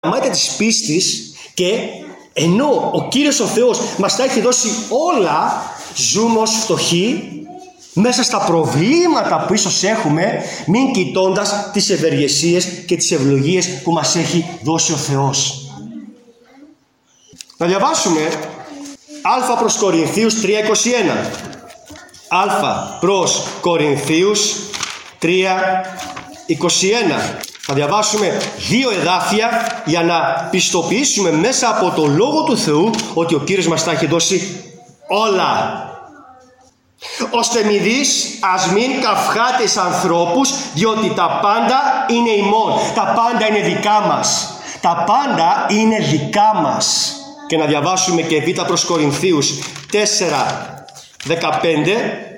μάτια της πίστης, και ενώ ο Κύριος ο Θεός μας τα έχει δώσει όλα, ζούμε ως φτωχοί μέσα στα προβλήματα που ίσως έχουμε, μην κοιτώντας τις ευεργεσίες και τις ευλογίες που μας έχει δώσει ο Θεός. Να διαβάσουμε Α προς Κορινθίους 3:21. Α προς Κορινθίους 3:21. Θα διαβάσουμε 2 εδάφια για να πιστοποιήσουμε μέσα από το Λόγο του Θεού ότι ο Κύριος μας τα έχει δώσει όλα. Ώστε μη δεις, ας μην καυχάτε εις ανθρώπους, διότι τα πάντα είναι ημών. Τα πάντα είναι δικά μας. Τα πάντα είναι δικά μας. Και να διαβάσουμε και Β προς Κορινθίους 4:15.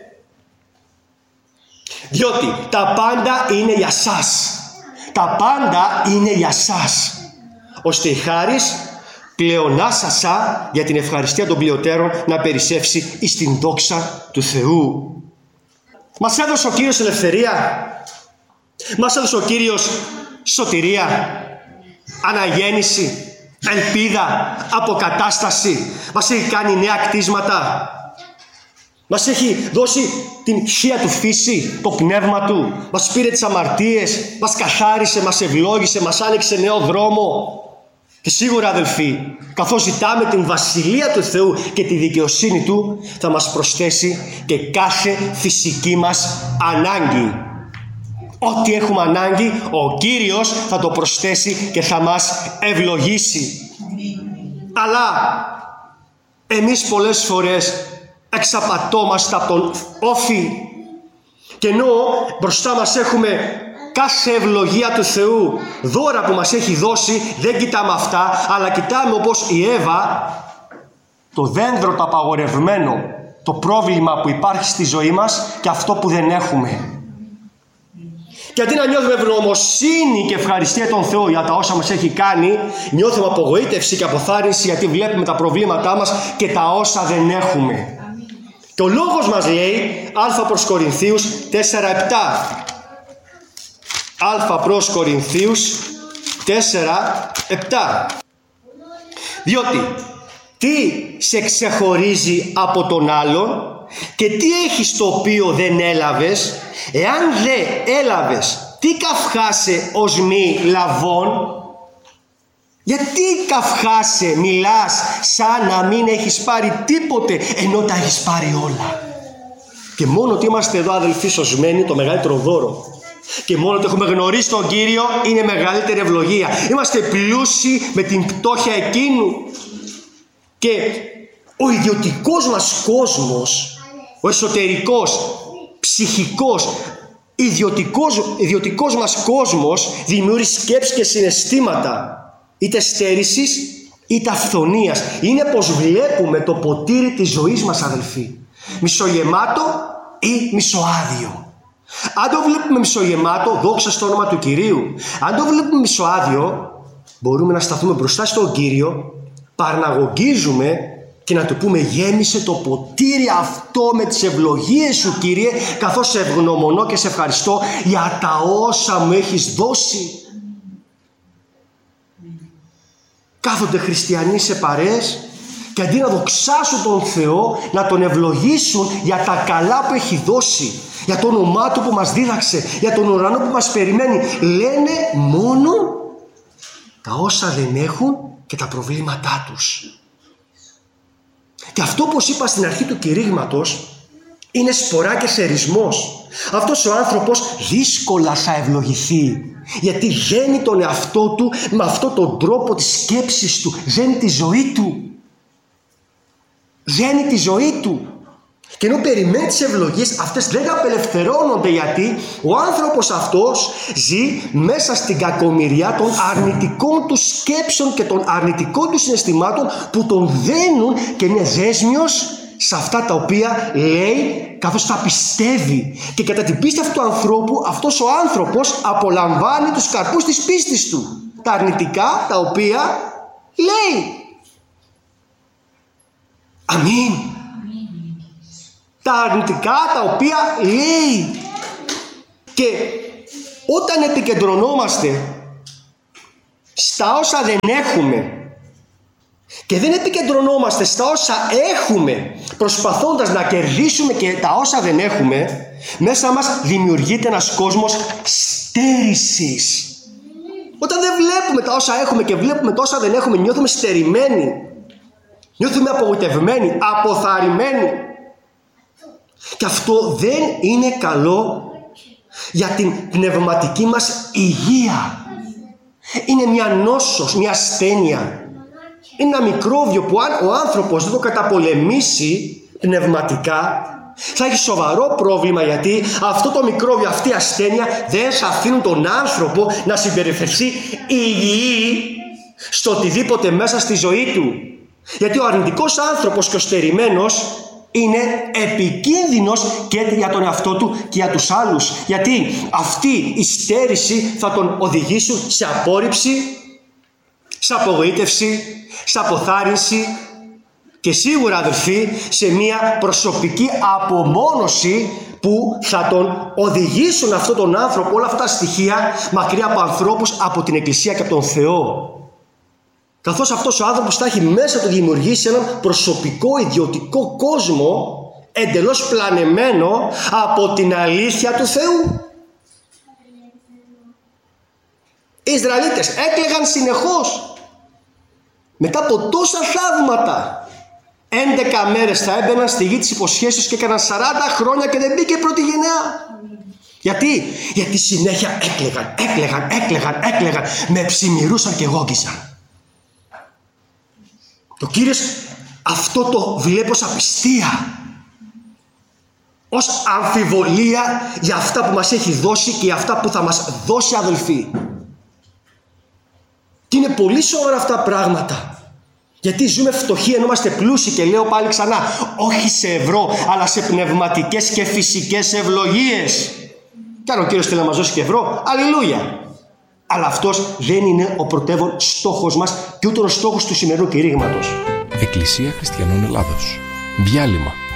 Διότι τα πάντα είναι για σας. Τα πάντα είναι για σας. Ώστε η χάρις πλεονάσασα για την ευχαριστία των πλειοτέρων να περισσεύσει εις την δόξα του Θεού. Μας έδωσε ο Κύριος ελευθερία. Μας έδωσε ο Κύριος σωτηρία, αναγέννηση, ελπίδα, αποκατάσταση. Μας έχει κάνει νέα κτίσματα. Μας έχει δώσει την χεία του φύση, το πνεύμα του. Μας πήρε τις αμαρτίες, μας καθάρισε, μας ευλόγησε, μας άνοιξε νέο δρόμο. Και σίγουρα, αδελφοί, καθώς ζητάμε την βασιλεία του Θεού και τη δικαιοσύνη του, θα μας προσθέσει και κάθε φυσική μας ανάγκη. Ό,τι έχουμε ανάγκη, ο Κύριος θα το προσθέσει και θα μας ευλογήσει. Αλλά εμείς πολλές φορές εξαπατώμαστε από τον όφη, και ενώ μπροστά μας έχουμε κάθε ευλογία του Θεού, δώρα που μας έχει δώσει, δεν κοιτάμε αυτά, αλλά κοιτάμε όπως η Εύα το δένδρο το απαγορευμένο, το πρόβλημα που υπάρχει στη ζωή μας και αυτό που δεν έχουμε. Και αντί να νιώθουμε ευγνωμοσύνη και ευχαριστία τον Θεό για τα όσα μας έχει κάνει, νιώθουμε απογοήτευση και αποθάρρυνση, γιατί βλέπουμε τα προβλήματά μας και τα όσα δεν έχουμε. Και ο λόγος μας λέει Α προς Κορινθίους 4:7. Α προς Κορινθίους 4:7. Διότι τι σε ξεχωρίζει από τον άλλον και τι έχεις το οποίο δεν έλαβες? Εάν δεν έλαβες, τι καυχάσαι ως μη λαβών? Γιατί καυχάσαι, μιλάς σαν να μην έχεις πάρει τίποτε, ενώ τα έχεις πάρει όλα? Και μόνο ότι είμαστε εδώ, αδελφοί, σωσμένοι, το μεγαλύτερο δώρο. Και μόνο ότι έχουμε γνωρίσει τον Κύριο είναι μεγαλύτερη ευλογία. Είμαστε πλούσιοι με την πτώχεια εκείνου. Και ο ιδιωτικός μας κόσμος, ο εσωτερικός, ψυχικός, ιδιωτικός μας κόσμος δημιουργεί σκέψεις και συναισθήματα, είτε στέρησης είτε αυθονίας. Είναι πως βλέπουμε το ποτήρι της ζωής μας, αδελφοί, μισογεμάτο ή μισοάδιο. Αν το βλέπουμε μισογεμάτο, δόξα στο όνομα του Κυρίου. Αν το βλέπουμε μισοάδιο, μπορούμε να σταθούμε μπροστά στον Κύριο, παρναγωγίζουμε και να του πούμε: γέμισε το ποτήρι αυτό με τις ευλογίες σου, Κύριε, καθώς σε ευγνωμονώ και σε ευχαριστώ για τα όσα μου έχεις δώσει. Κάθονται χριστιανοί σε παρέες και αντί να δοξάσουν τον Θεό, να τον ευλογήσουν για τα καλά που έχει δώσει, για το όνομά του που μας δίδαξε, για τον ουρανό που μας περιμένει, λένε μόνο τα όσα δεν έχουν και τα προβλήματά τους. Και αυτό, όπως είπα στην αρχή του κηρύγματος, είναι σπορά και σερισμός. Αυτός ο άνθρωπος δύσκολα θα ευλογηθεί, γιατί δένει τον εαυτό του με αυτόν τον τρόπο της σκέψης του, δένει τη ζωή του. Δένει τη ζωή του. Και ενώ περιμένει τις ευλογίες, αυτές δεν απελευθερώνονται, γιατί ο άνθρωπος αυτός ζει μέσα στην κακομοιριά των αρνητικών του σκέψεων και των αρνητικών του συναισθημάτων που τον δένουν και είναι δέσμιος σε αυτά τα οποία λέει, καθώς τα πιστεύει. Και κατά την πίστη αυτού του ανθρώπου, αυτός ο άνθρωπος απολαμβάνει τους καρπούς της πίστης του, τα αρνητικά τα οποία λέει. Αμήν. Τα αρνητικά τα οποία λέει. Και όταν επικεντρωνόμαστε στα όσα δεν έχουμε και δεν επικεντρωνόμαστε στα όσα έχουμε, προσπαθώντας να κερδίσουμε και τα όσα δεν έχουμε, μέσα μας δημιουργείται ένας κόσμος στέρησης. Όταν δεν βλέπουμε τα όσα έχουμε και βλέπουμε τα όσα δεν έχουμε, νιώθουμε στερημένοι, νιώθουμε απογοητευμένοι, αποθαρρυμένοι. Και αυτό δεν είναι καλό για την πνευματική μας υγεία. Είναι μια νόσος, μια ασθένεια. Είναι ένα μικρόβιο που αν ο άνθρωπος δεν το καταπολεμήσει πνευματικά, θα έχει σοβαρό πρόβλημα, γιατί αυτό το μικρόβιο, αυτή η ασθένεια δεν θα αφήνουν τον άνθρωπο να συμπεριφερθεί υγιή στο οτιδήποτε μέσα στη ζωή του. Γιατί ο αρνητικός άνθρωπος και ο στερημένος είναι επικίνδυνος και για τον εαυτό του και για τους άλλους. Γιατί αυτή η στέρηση θα τον οδηγήσουν σε απόρριψη, σε απογοήτευση, σε αποθάρρυνση και σίγουρα, αδελφοί, σε μια προσωπική απομόνωση που θα τον οδηγήσουν αυτόν τον άνθρωπο, όλα αυτά τα στοιχεία, μακριά από ανθρώπους, από την Εκκλησία και από τον Θεό. Καθώς αυτός ο άνθρωπος θα έχει μέσα του δημιουργήσει έναν προσωπικό, ιδιωτικό κόσμο, εντελώς πλανεμένο από την αλήθεια του Θεού. Οι Ισραηλίτες έκλαιγαν συνεχώς. Μετά από τόσα θαύματα, 11 μέρες θα έμπαιναν στη γη της υποσχέσεως και έκαναν 40 χρόνια και δεν μπήκε η πρώτη γενεά. Γιατί συνέχεια έκλαιγαν, με ψημυρούσαν και γόγγιζαν. Το Κύριος αυτό το βλέπει ως απιστία, ως αμφιβολία για αυτά που μας έχει δώσει και για αυτά που θα μας δώσει, αδελφοί. Και είναι πολύ σοβαρά αυτά τα πράγματα. Γιατί ζούμε φτωχοί ενώ είμαστε πλούσιοι, και λέω πάλι ξανά, όχι σε ευρώ, αλλά σε πνευματικές και φυσικές ευλογίες. Και αν ο Κύριος θέλει να μας δώσει και ευρώ, αλληλούια. Αλλά αυτός δεν είναι ο πρωτεύων στόχος μας και ούτε ο στόχος του σημερινού κηρύγματος. Εκκλησία Χριστιανών Ελλάδος. Διάλειμμα.